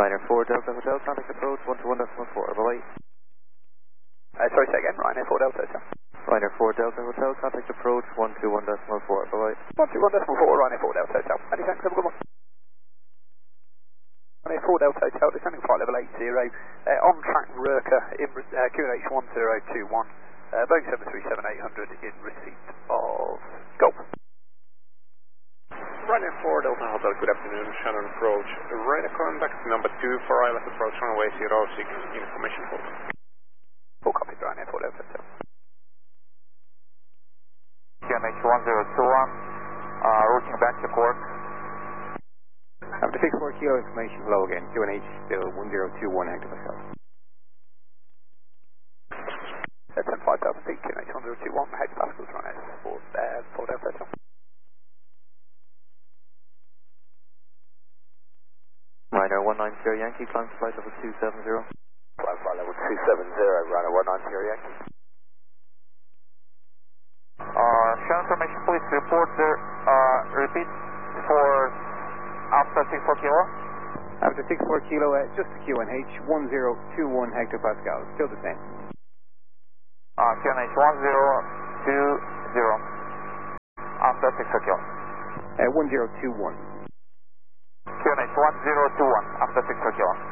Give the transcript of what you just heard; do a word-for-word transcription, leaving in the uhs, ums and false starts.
Ryanair four Delta Hotel, contact approach one two one decimal four, bye-bye. Uh, sorry, say again, Ryanair four Delta Hotel. Ryanair four Delta Hotel, contact approach one two one decimal four, bye-bye. one two one decimal four, Ryanair four Delta Hotel. Many thanks, have a good one. Ryanair four Delta Hotel, descending flight level eight zero, uh, on track Rurka in uh, Q N H one zero two one, uh, Boeing seven three seven eight hundred in receipt of Gulf. Ryanair four Delta Hotel, good afternoon, Shannon approach. Radar contact number two for I L S approach runway zero six, information hold. Full copy, Ryanair four Delta Hotel. Q N H one zero two one, uh, routing back to Cork. After six four kilo information flow again, Q N H still one zero two one hectopascal. Uh, ten five thousand feet, Q N H one zero two one, hectopascals, Ryanair four Delta Hotel. Ryanair one nine zero Yankee, climb flight level two seven zero. Climb flight level two seven zero, Ryanair one nine zero Yankee. Uh, Shannon information, please report the, uh, repeat for after six four kilo. After six four kilo, uh, just the Q N H one zero two one hectopascal, still the same. Uh, Q N H one zero two zero, after six four kilo. Uh, one zero two one. Q N H one zero two one, after six four kilo.